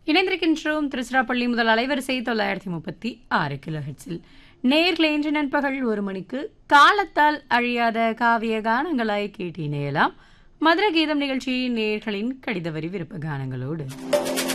இணைந்திருக்கின்றோம் திருச்சிராப்பள்ளி முதல் அலைவரிசை 936 கிலோஹெட்ஸில். நேயர்களே, இன்று நண்பகல் 1 மணிக்கு காலத்தால் அழியாத காவிய கானங்களாய் கேட்டு இணையலாம். மதுர கீதம் நிகழ்ச்சி நேயர்களின் கடித வரி விருப்ப கானங்களோடு.